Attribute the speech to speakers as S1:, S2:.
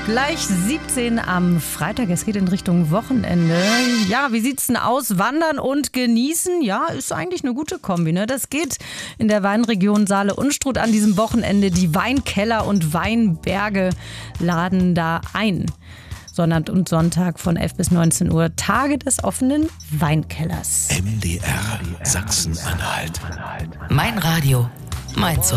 S1: Gleich 17 am Freitag. Es geht in Richtung Wochenende. Ja, wie sieht's denn aus? Wandern und genießen? Ja, ist eigentlich eine gute Kombi, ne? Das geht in der Weinregion Saale-Unstrut an diesem Wochenende. Die Weinkeller und Weinberge laden da ein. Sonnabend und Sonntag von 11 bis 19 Uhr. Tage des offenen Weinkellers.
S2: MDR Sachsen-Anhalt.
S3: Mein Radio, mein Zuhause.